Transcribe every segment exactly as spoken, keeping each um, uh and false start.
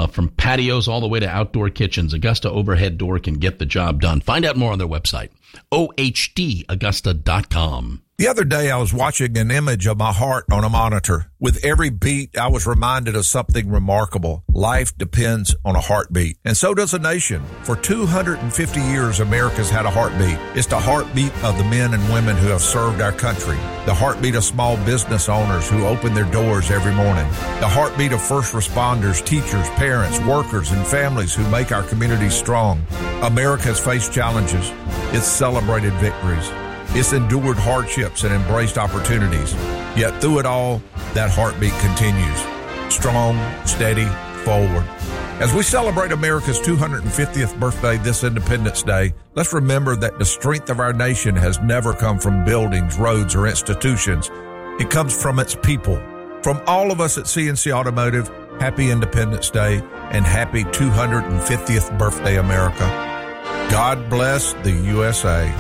from patios all the way to outdoor kitchens, Augusta Overhead Door can get the job done. Find out more on their website, O H D Augusta dot com. The other day, I was watching an image of my heart on a monitor. With every beat, I was reminded of something remarkable. Life depends on a heartbeat, and so does a nation. For two hundred fifty years, America's had a heartbeat. It's the heartbeat of the men and women who have served our country, the heartbeat of small business owners who open their doors every morning, the heartbeat of first responders, teachers, parents, workers, and families who make our communities strong. America has faced challenges. It's celebrated victories. It's endured hardships and embraced opportunities. Yet through it all, that heartbeat continues. Strong, steady, forward. As we celebrate America's two hundred fiftieth birthday this Independence Day, let's remember that the strength of our nation has never come from buildings, roads, or institutions. It comes from its people. From all of us at C N C Automotive, happy Independence Day and happy two hundred fiftieth birthday, America. God bless the U S A.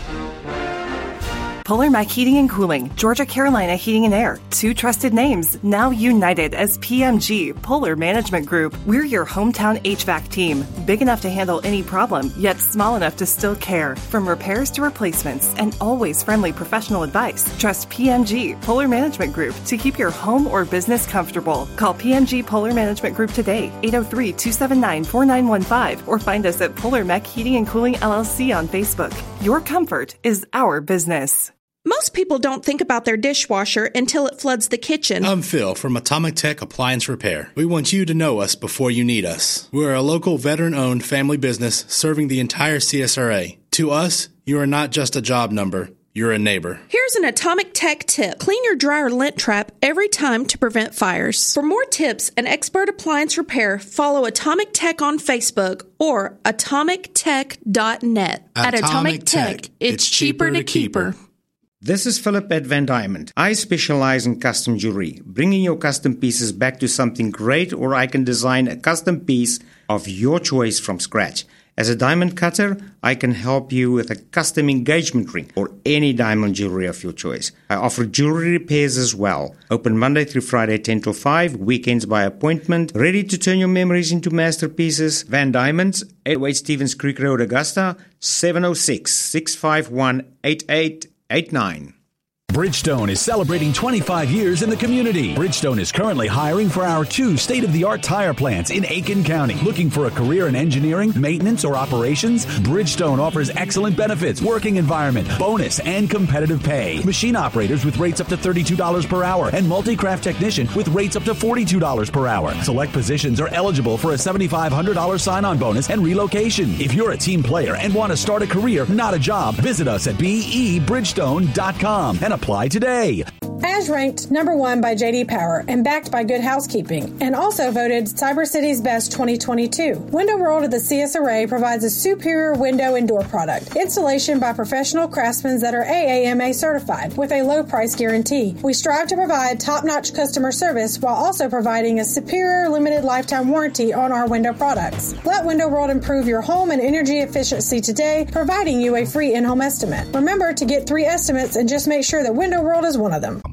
Polar Mac Heating and Cooling, Georgia Carolina Heating and Air, two trusted names, now united as P M G, Polar Management Group. We're your hometown H V A C team, big enough to handle any problem, yet small enough to still care. From repairs to replacements, and always friendly professional advice. Trust P M G, Polar Management Group, to keep your home or business comfortable. Call P M G Polar Management Group today, eight oh three, two seven nine, four nine one five, or find us at Polar Mac Heating and Cooling L L C on Facebook. Your comfort is our business. Most people don't think about their dishwasher until it floods the kitchen. I'm Phil from Atomic Tech Appliance Repair. We want you to know us before you need us. We're a local veteran-owned family business serving the entire C S R A. To us, you are not just a job number. You're a neighbor. Here's an Atomic Tech tip. Clean your dryer lint trap every time to prevent fires. For more tips and expert appliance repair, follow Atomic Tech on Facebook or atomic tech dot net. At Atomic Tech, it's cheaper to keep her. This is Philip at Van Diamond. I specialize in custom jewelry, bringing your custom pieces back to something great, or I can design a custom piece of your choice from scratch. As a diamond cutter, I can help you with a custom engagement ring or any diamond jewelry of your choice. I offer jewelry repairs as well. Open Monday through Friday, ten till five, weekends by appointment. Ready to turn your memories into masterpieces? Van Diamonds, eight oh eight Stevens Creek Road, Augusta, seven oh six, six five one, eight eight eight nine. Bridgestone is celebrating twenty-five years in the community. Bridgestone is currently hiring for our two state-of-the-art tire plants in Aiken County. Looking for a career in engineering, maintenance, or operations? Bridgestone offers excellent benefits, working environment, bonus, and competitive pay. Machine operators with rates up to thirty-two dollars per hour and multi-craft technician with rates up to forty-two dollars per hour. Select positions are eligible for a seven thousand five hundred dollars sign-on bonus and relocation. If you're a team player and want to start a career, not a job, visit us at B E bridgestone dot com and apply today. As ranked number one by J D Power and backed by Good Housekeeping, and also voted Cyber City's Best twenty twenty-two. Window World of the C S R A provides a superior window and door product. Installation by professional craftsmen that are A A M A certified with a low price guarantee. We strive to provide top-notch customer service while also providing a superior limited lifetime warranty on our window products. Let Window World improve your home and energy efficiency today, providing you a free in-home estimate. Remember to get three estimates and just make sure that Window World is one of them.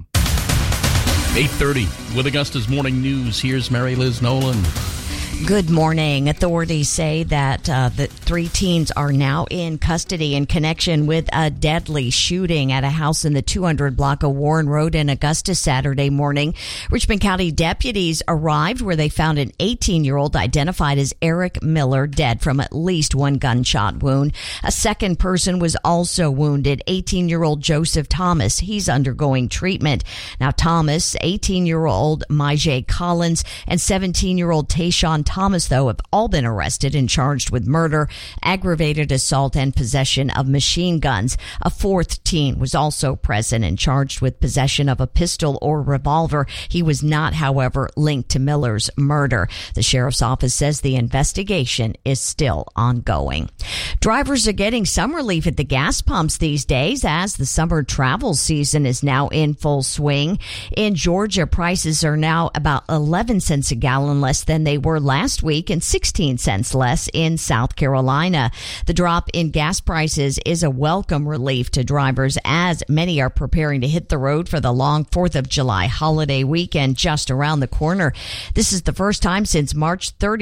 eight thirty with Augusta's Morning News. Here's Mary Liz Nolan. Good morning. Authorities say that uh, the three teens are now in custody in connection with a deadly shooting at a house in the two hundred block of Warren Road in Augusta Saturday morning. Richmond County deputies arrived where they found an eighteen-year-old identified as Eric Miller dead from at least one gunshot wound. A second person was also wounded, eighteen-year-old Joseph Thomas. He's undergoing treatment. Now, Thomas, eighteen-year-old Myjay Collins, and seventeen-year-old Tayshawn Thomas, though, have all been arrested and charged with murder, aggravated assault, and possession of machine guns. A fourth teen was also present and charged with possession of a pistol or revolver. He was not, however, linked to Miller's murder. The sheriff's office says the investigation is still ongoing. Drivers are getting some relief at the gas pumps these days as the summer travel season is now in full swing. In Georgia, prices are now about eleven cents a gallon less than they were last Last week and sixteen cents less in South Carolina. The drop in gas prices is a welcome relief to drivers as many are preparing to hit the road for the long fourth of July holiday weekend just around the corner. This is the first time since March thirtieth